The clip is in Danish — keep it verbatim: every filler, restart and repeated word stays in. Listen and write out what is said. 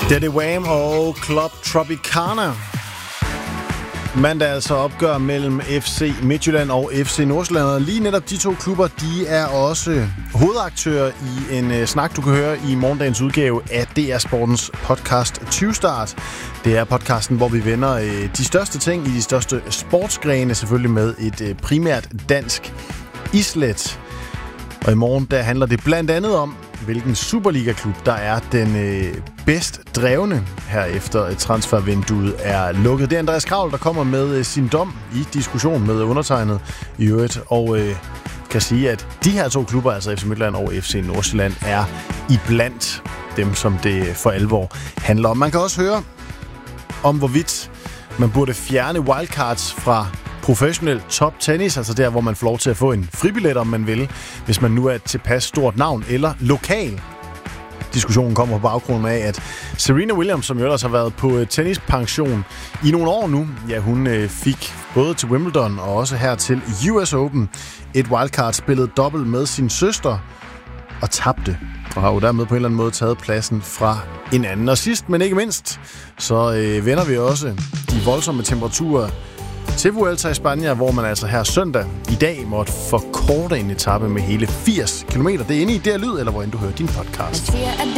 Det er Wham og Club Tropicana. Mandag er altså opgør mellem F C Midtjylland og F C Nordsjælland. Og lige netop de to klubber, de er også hovedaktører i en uh, snak, du kan høre i morgendagens udgave af D R Sportens podcast tyve Start. Det er podcasten, hvor vi vender uh, de største ting i de største sportsgrene, selvfølgelig med et uh, primært dansk islet. Og i morgen, der handler det blandt andet om, hvilken Superliga-klub, der er den øh, bedst drevne her efter transfervinduet er lukket. Det er Andreas Kraul, der kommer med øh, sin dom i diskussion med undertegnet i øvrigt, og øh, kan sige, at de her to klubber, altså F C Midtjylland og F C Nordsjælland, er iblandt dem, som det for alvor handler om. Man kan også høre om, hvorvidt man burde fjerne wildcards fra professionel top tennis, altså der, hvor man får lov til at få en fribillet, om man vil, hvis man nu er et tilpas stort navn eller lokal. Diskussionen kommer på baggrund af, at Serena Williams, som jo ellers har været på tennispension i nogle år nu, ja, hun øh, fik både til Wimbledon og også her til U S Open et wildcard, spillet dobbelt med sin søster og tabte, og har jo dermed på en eller anden måde taget pladsen fra en anden. Og sidst, men ikke mindst, så øh, vender vi også de voldsomme temperaturer til Vuelta i Spanien, hvor man altså her søndag i dag måtte forkorte en etape med hele firs kilometer. Det er inde i D R Lyd, eller hvor end du hører din podcast.